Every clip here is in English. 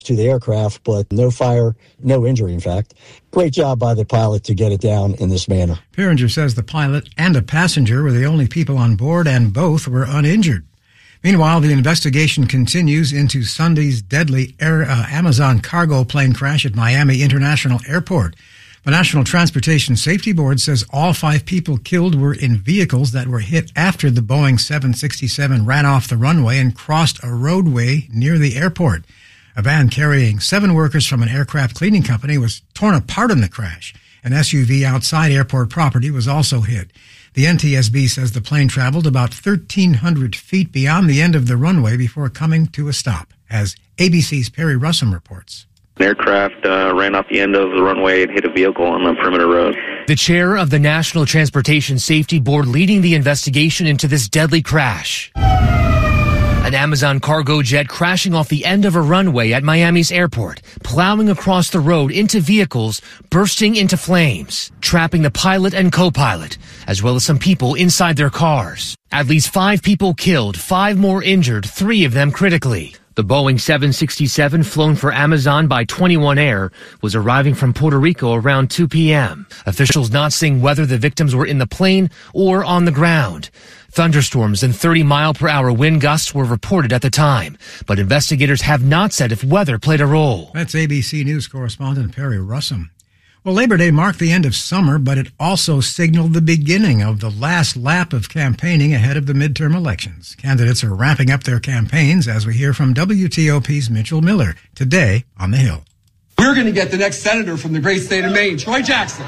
to the aircraft, but no fire, no injury, in fact. Great job by the pilot to get it down in this manner. Pieringer says the pilot and a passenger were the only people on board, and both were uninjured. Meanwhile, the investigation continues into Sunday's deadly Amazon cargo plane crash at Miami International Airport. The National Transportation Safety Board says all 5 people killed were in vehicles that were hit after the Boeing 767 ran off the runway and crossed a roadway near the airport. A van carrying 7 workers from an aircraft cleaning company was torn apart in the crash. An SUV outside airport property was also hit. The NTSB says the plane traveled about 1,300 feet beyond the end of the runway before coming to a stop, as ABC's Perry Russum reports. An aircraft ran off the end of the runway and hit a vehicle on the perimeter road. The chair of the National Transportation Safety Board leading the investigation into this deadly crash. An Amazon cargo jet crashing off the end of a runway at Miami's airport, plowing across the road into vehicles, bursting into flames, trapping the pilot and co-pilot, as well as some people inside their cars. At least 5 people killed, 5 more injured, 3 of them critically. The Boeing 767, flown for Amazon by 21 Air, was arriving from Puerto Rico around 2 p.m. Officials not saying whether the victims were in the plane or on the ground. Thunderstorms and 30-mile-per-hour wind gusts were reported at the time, but investigators have not said if weather played a role. That's ABC News correspondent Perry Russum. Well, Labor Day marked the end of summer, but it also signaled the beginning of the last lap of campaigning ahead of the midterm elections. Candidates are wrapping up their campaigns, as we hear from WTOP's Mitchell Miller today on The Hill. We're going to get the next senator from the great state of Maine, Troy Jackson.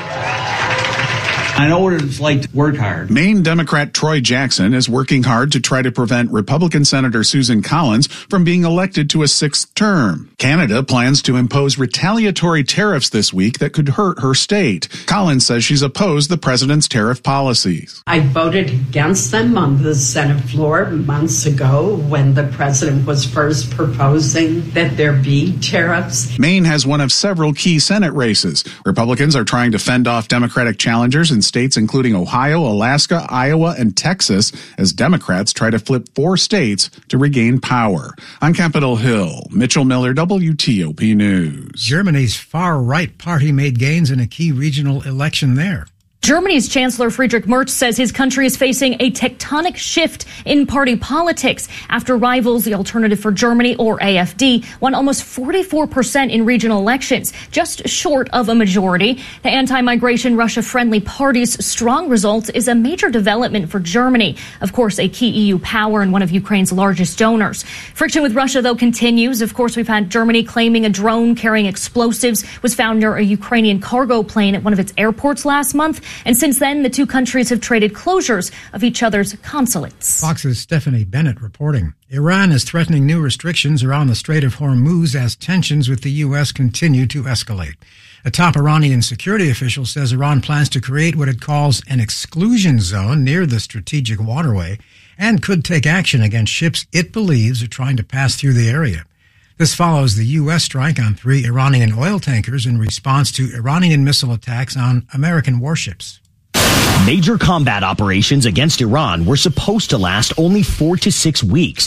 I know what it's like to work hard. Maine Democrat Troy Jackson is working hard to try to prevent Republican Senator Susan Collins from being elected to a 6th term. Canada plans to impose retaliatory tariffs this week that could hurt her state. Collins says she's opposed the president's tariff policies. I voted against them on the Senate floor months ago when the president was first proposing that there be tariffs. Maine has one of several key Senate races. Republicans are trying to fend off Democratic challengers in states including Ohio, Alaska, Iowa, and Texas, as Democrats try to flip 4 states to regain power. On Capitol Hill, Mitchell Miller, WTOP News. Germany's far-right party made gains in a key regional election there. Germany's Chancellor Friedrich Merz says his country is facing a tectonic shift in party politics after rivals, the Alternative for Germany, or AfD, won almost 44% in regional elections, just short of a majority. The anti-migration, Russia-friendly party's strong result is a major development for Germany, of course, a key EU power and one of Ukraine's largest donors. Friction with Russia, though, continues. Of course, we've had Germany claiming a drone carrying explosives was found near a Ukrainian cargo plane at one of its airports last month. And since then, the 2 countries have traded closures of each other's consulates. Fox's Stephanie Bennett reporting. Iran is threatening new restrictions around the Strait of Hormuz as tensions with the U.S. continue to escalate. A top Iranian security official says Iran plans to create what it calls an exclusion zone near the strategic waterway and could take action against ships it believes are trying to pass through the area. This follows the U.S. strike on 3 Iranian oil tankers in response to Iranian missile attacks on American warships. Major combat operations against Iran were supposed to last only 4 to 6 weeks.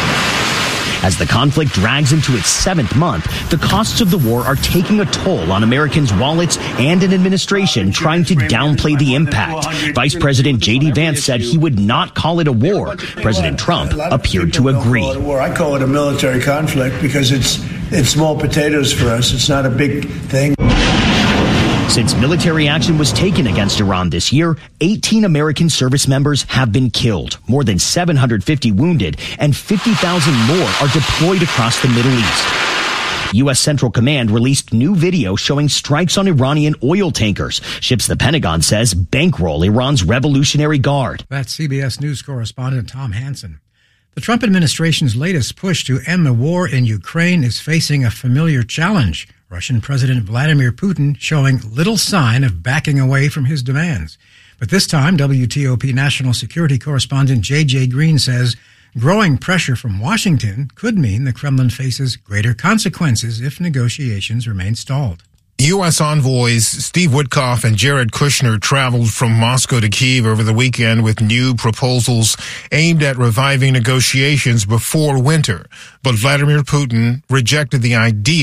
As the conflict drags into its 7th month, the costs of the war are taking a toll on Americans' wallets and an administration trying to downplay the impact. Vice President J.D. Vance said he would not call it a war. President Trump appeared to agree. I call it a military conflict because it's small potatoes for us. It's not a big thing. Since military action was taken against Iran this year, 18 American service members have been killed, more than 750 wounded, and 50,000 more are deployed across the Middle East. U.S. Central Command released new video showing strikes on Iranian oil tankers, ships the Pentagon says bankroll Iran's Revolutionary Guard. That's CBS News correspondent Tom Hansen. The Trump administration's latest push to end the war in Ukraine is facing a familiar challenge. Russian President Vladimir Putin showing little sign of backing away from his demands. But this time, WTOP national security correspondent J.J. Green says growing pressure from Washington could mean the Kremlin faces greater consequences if negotiations remain stalled. U.S. envoys Steve Witkoff and Jared Kushner traveled from Moscow to Kyiv over the weekend with new proposals aimed at reviving negotiations before winter. But Vladimir Putin rejected the idea